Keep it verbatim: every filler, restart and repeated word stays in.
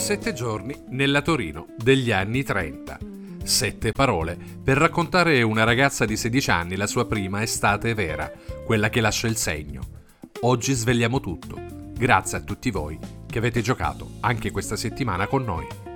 Sette giorni nella Torino degli anni trenta. Sette parole per raccontare una ragazza di sedici anni la sua prima estate vera, quella che lascia il segno. Oggi svegliamo tutto. Grazie a tutti voi che avete giocato anche questa settimana con noi.